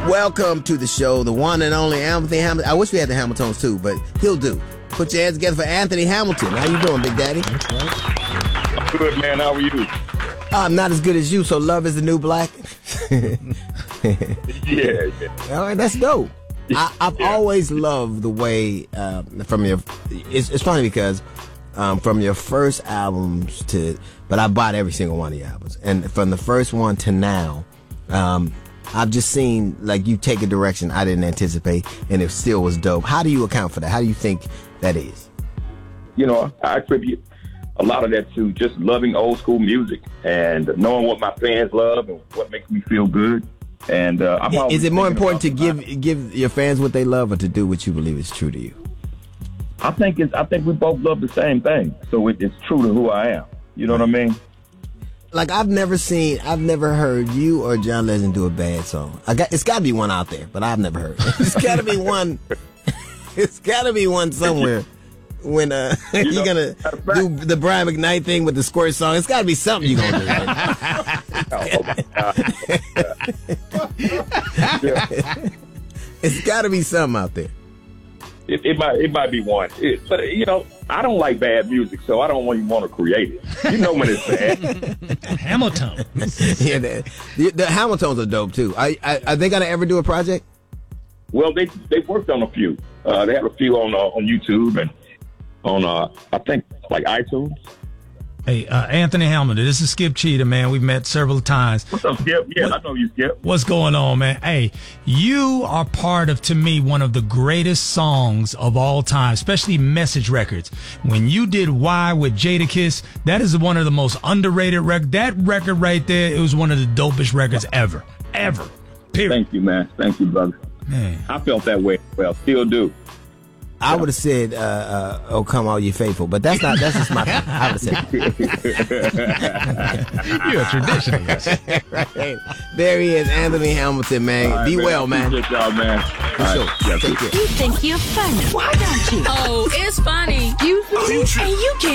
Welcome to the show, the one and only Anthony Hamilton. I wish we had the Hamiltons too, but he'll do. Put your hands together for Anthony Hamilton. How you doing, Big Daddy? I'm good, man. How are you? I'm not as good as you, so love is the new black. Yeah. All right, that's dope. I've always loved the way from your. It's funny because from your first albums but I bought every single one of your albums, and from the first one to now, I've just seen like you take a direction I didn't anticipate, and it still was dope. How do you account for that? How do you think that is? You know, I attribute a lot of that to just loving old school music and knowing what my fans love and what makes me feel good. And is it more important to give your fans what they love, or to do what you believe is true to you? I think we both love the same thing, so it's true to who I am. You know what I mean? Like I've never heard you or John Legend do a bad song. It's got to be one out there, but I've never heard it. It's got to be one. It's got to be one somewhere. When you're gonna do the Brian McKnight thing with the squirt song, it's got to be something you're gonna do. Right? Oh my God. It's got to be something out there. It might be one, but you know, I don't like bad music, so I don't even want to create it. You know when it's bad. Hamilton. Yeah, the Hamiltons are dope too. Are they gonna ever do a project? Well, they worked on a few. They have a few on YouTube and on I think like iTunes. Hey, Anthony Hamilton, this is Skip Cheetah, man. We've met several times. What's up, Skip? Yeah, I know you, Skip. What's going on, man? Hey, you are part of, to me, one of the greatest songs of all time, especially Message Records. When you did Why with Jadakiss, that is one of the most underrated records. That record right there, it was one of the dopest records ever. Ever. Period. Thank you, man. Thank you, brother. Man. I felt that way. Well, still do. I would have said, "Oh, come all you faithful," but that's just my thing. I would have said, "You're a traditionalist." Right. There he is, Anthony Hamilton, man. Right, Be man. well, man. Appreciate y'all, man. For All sure. right. Yeah, Take care. You think you're funny. Why don't you? Oh, it's funny. You and you can't.